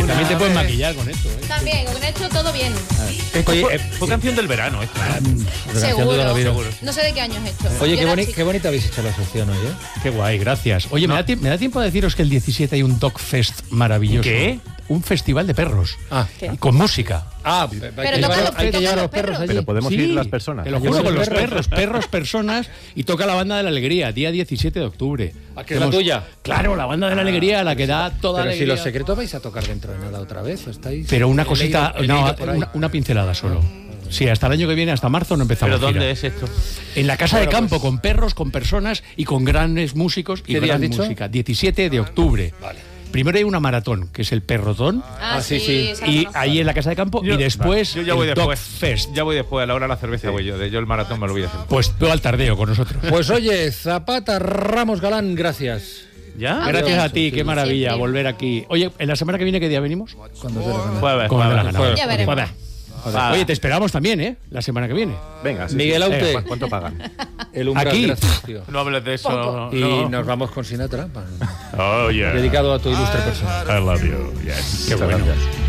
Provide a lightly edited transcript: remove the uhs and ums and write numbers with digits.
También te puedes maquillar con esto, ¿eh? También, con esto todo bien. Oye, fue canción del verano esto. Seguro. No sé de qué año es esto. Oye, Yo era chica. qué bonita habéis hecho la sección hoy, ¿eh? Qué guay, gracias. Oye, me da tiempo de deciros que el 17 hay un Dog Fest maravilloso. ¿Qué? Un festival de perros. ¿Qué? Con música. Hay que llevar a los perros allí. Pero podemos ir las personas. Te lo juro, con los perros, personas, y toca la Banda de la Alegría, día 17 de octubre. ¿A qué es la tuya? Claro, la Banda de la Alegría, la que da toda Pero si alegría. Los Secretos vais a tocar dentro de nada otra vez, ¿o estáis? Pero una cosita, He leído por ahí. una pincelada solo. Sí, hasta el año que viene, hasta marzo, no empezamos. ¿Pero dónde gira. es esto? En la casa de campo, con perros, con personas y con grandes músicos y ¿Qué día gran has dicho? música. 17 de octubre. Vale. Primero hay una maratón, que es el Perrotón, sí. esa la y conozco. ahí en la casa de campo, y después Yo ya voy el Dog después. Fest. Ya voy después, a la hora de la cerveza voy yo. Yo el maratón me lo voy a hacer. Pues veo al tardeo con nosotros. Pues oye, Zapata Ramos Galán, gracias. ¿Ya? Gracias a ti, Sí, qué maravilla siempre. volver aquí. Oye, ¿en la semana que viene qué día venimos? Cuando se lo gane. Jueves. Como me la gana. Ya veremos. Joder. Ah. Oye, te esperamos también, ¿eh? La semana que viene. Venga, sí, Miguel sí. Aute. ¿Cuánto pagan? El umbral, Aquí. gracias, tío. No hables de eso. Y no. nos vamos con Sinatra, Oh, yeah. dedicado a tu ilustre persona. I love you. Yes. Qué bueno. Gracias.